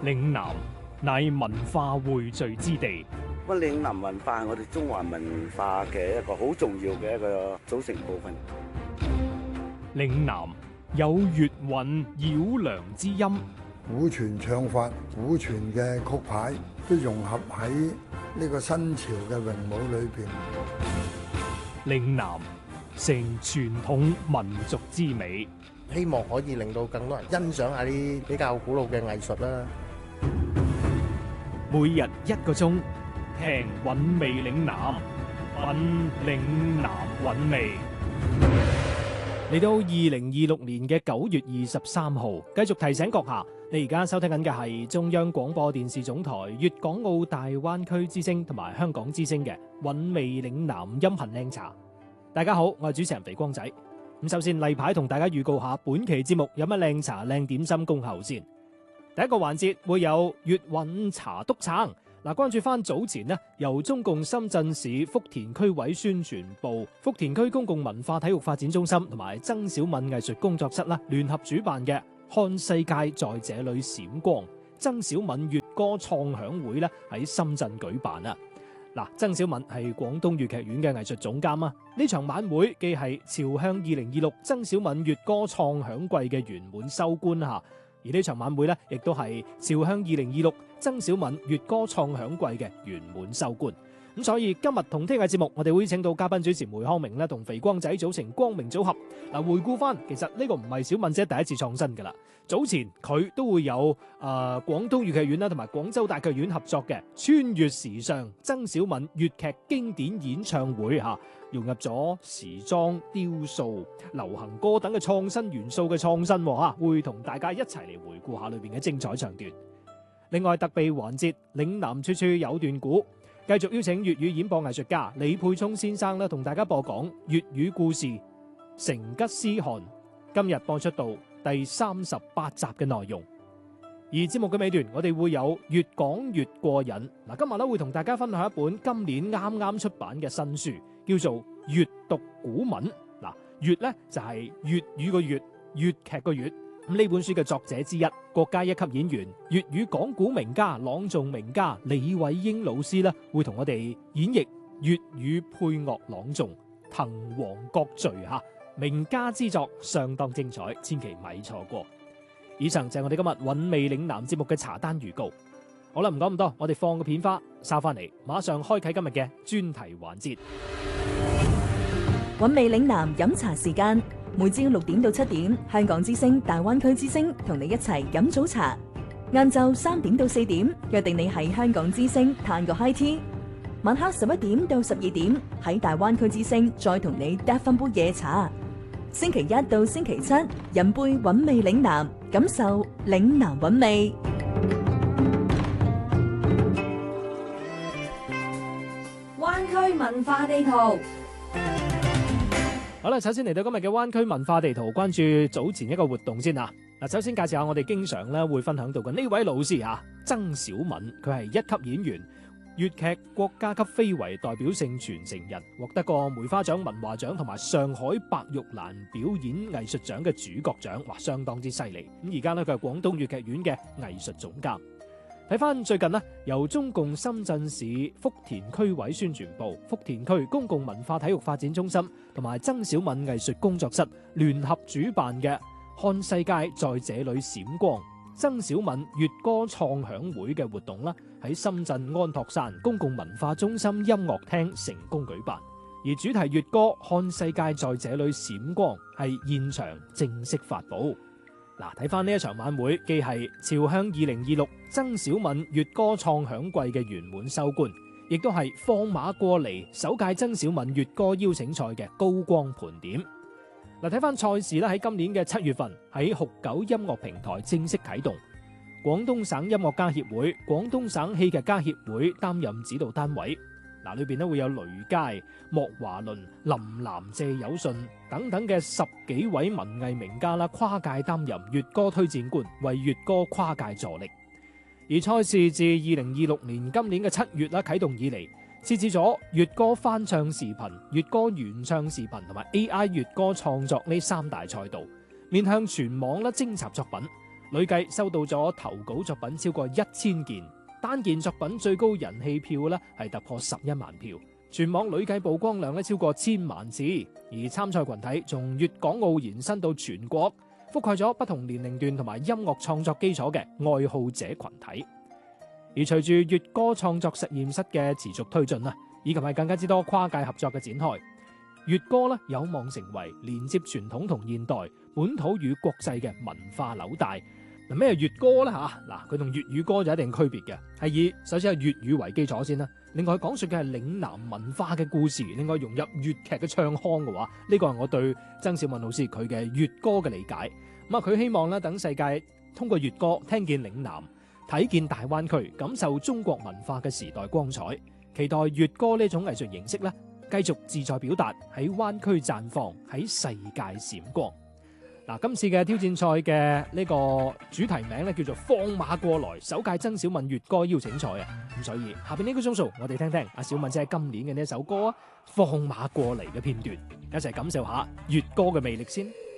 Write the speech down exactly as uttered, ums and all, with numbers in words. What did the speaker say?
嶺南乃文化匯聚之地， 咁嶺南文化係我哋中華文化嘅一個好重要嘅一個組成部分。 嶺南有粵韻繞梁之音， 古傳唱法、古傳嘅曲牌都融合喺呢個新潮嘅詠舞裏邊。 嶺南成傳統民族之美， 希望可以令到更多人欣賞下啲比較古老嘅藝術啦。 每日一個鐘，聽韻味嶺南，品嶺南韻味。嚟到二零二六年嘅九月二十三號，繼續提醒閣下，你而家收聽緊嘅係中央廣播電視總台粵港澳大灣區之聲同埋香港之聲嘅韻味嶺南音頻靚茶。大家好，我係主持人肥光仔。咁首先例牌同大家預告下本期節目有乜靚茶靚點心恭候先。第一個環節會有粵韻茶督撐。嗱，關注翻早前呢，由中共深圳市福田區委宣傳部、福田區公共文化體育發展中心同埋曾小敏藝術工作室啦聯合主辦嘅看世界在這裏閃光曾小敏粵歌創響會咧喺深圳舉辦啊！嗱，曾小敏係廣東粵劇院嘅藝術總監啊！呢場晚會既係朝向二零二六曾小敏粵歌創響季嘅圓滿收官嚇。而呢場晚會咧，亦都係朝向二零二六曾小敏粵歌創響季嘅圓滿收官。咁所以今日同聽日節目，我哋會請到嘉賓主持梅康明咧，同肥光仔組成光明組合。嗱，回顧翻，其實呢個唔係小敏姐第一次創新噶啦。早前佢都會有誒、呃、廣東粵劇院啦，同埋廣州大劇院合作嘅穿越時尚曾小敏粵劇經典演唱會嚇。融入咗時裝、雕塑、流行歌等嘅創新元素嘅創新嚇，會同大家一齊嚟回顧下裏邊嘅精彩唱段。另外特備環節，嶺南處處有段古，繼續邀請粵語演播藝術家李沛聰先生咧，同大家播講粵語故事《成吉思汗》。今日播出到第三十八集嘅內容。而節目嘅尾段，我哋會有越講越過癮。嗱，今日咧會同大家分享一本今年啱啱出版嘅新書，叫做《粵讀古文》。嗱，粵咧就係粵語個粵，粵劇個粵。咁呢本書嘅作者之一，國家一級演員、粵語講古名家、朗誦名家李偉英老師咧，會同我哋演繹粵語配樂朗誦《滕王閣序》吓，名家之作，相當精彩，千祈咪錯過。以上就係我哋今日韻味嶺南節目嘅茶單預告。好啦，唔講咁多，我哋放個片花，收翻嚟，馬上開啟今日嘅專題環節。 韻味嶺南飲茶時間，每朝六點到七點，香港之聲、大灣區之聲同你一齊飲早茶。晏晝三點到四點，約定你喺香港之聲嘆個 high tea。晚黑十一點到十二點，喺大灣區之聲再同你嗒翻杯夜茶。星期一到星期七，飲杯韻味嶺南，感受嶺南韻味。 灣區文化地圖。 好啦，首先嚟到今日嘅灣區文化地圖，關注早前一個活動先啊。嗱，首先介紹下我哋經常咧會分享到嘅呢位老師啊，曾小敏，佢係一級演員，粵劇國家級非遺代表性傳承人，獲得過梅花獎、文華獎同埋上海白玉蘭表演藝術獎嘅主角獎，哇，相當之犀利。咁而家咧佢係廣東粵劇院嘅藝術總監。睇翻最近呢，由中共深圳市福田區委宣傳部、福田區公共文化體育發展中心同埋曾小敏藝術工作室聯合主辦嘅看世界在這裏閃光曾小敏粵歌創響會嘅活動啦，喺深圳安托山公共文化中心音樂廳成功舉辦。而主題粵歌看世界在這裏閃光係現場正式發佈。嗱，睇翻呢一場晚會，既係朝向二零二六曾小敏粵歌創響季嘅圓滿收官，亦都係放馬過嚟首屆曾小敏粵歌邀請賽嘅高光盤點。嗱，睇翻賽事咧，喺今年嘅七月份喺酷狗音樂平台正式啟動，廣東省音樂家協會、廣東省戲劇家協會擔任指導單位。嗱，裏邊咧會有雷佳、莫華倫、林嵐、謝有順等等嘅十幾位文藝名家啦，跨界擔任粵歌推薦官，為粵歌跨界助力。而賽事自二零二六年今年嘅七月啦啟動以嚟，設置咗粵歌翻唱視頻、粵歌原唱視頻同埋 A I 粵歌創作呢三大賽道，面向全網啦徵集作品， 累計收到咗投稿作品超過一千件，單件作品最高人氣票咧係突破十一萬票，全網累計曝光量咧超過千萬次，而參賽群體從粵港澳延伸到全國，覆蓋咗不同年齡段同埋音樂創作基礎嘅愛好者群體。而隨住粵歌創作實驗室嘅持續推進啊，以及係更加之多跨界合作嘅展開，粵歌咧有望成為連接傳統同現代、本土與國際嘅文化紐帶。嗱，咩係粵歌咧嚇？嗱，佢同粵語歌就一定區別嘅，係以首先係粵語為基礎先啦。另外講述嘅係嶺南文化嘅故事，另外融入粵劇嘅唱腔嘅話，呢個係我對曾小敏老師佢嘅粵歌嘅理解。咁啊，佢希望咧等世界通過粵歌聽見嶺南，睇見大灣區，感受中國文化嘅時代光彩。期待粵歌呢種藝術形式咧，繼續自在表達，喺灣區綻放，喺世界閃光。嗱，今次嘅挑戰賽嘅呢個主題名咧叫做放馬過來，首屆曾小敏粵歌邀請賽啊！咁所以下邊呢個鐘數，我哋聽聽阿小敏姐今年嘅呢一首歌啊，放馬過嚟嘅片段，一齊感受下粵歌嘅魅力先。